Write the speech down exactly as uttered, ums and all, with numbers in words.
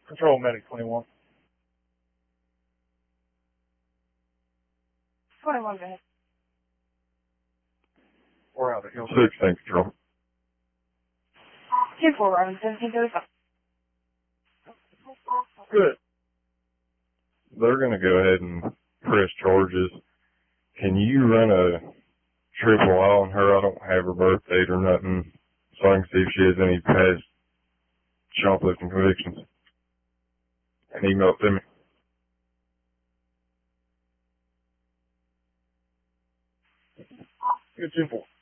Control medic twenty-one. twenty-one, go ahead. We're out of Hill. sixteen control. ten four, Robin, seventeen thirty-five. Good. They're going to go ahead and press charges. Can you run a triple I on her? I don't have her birth date or nothing, so I can see if she has any past shoplifting convictions. And email it to me. Good ten four.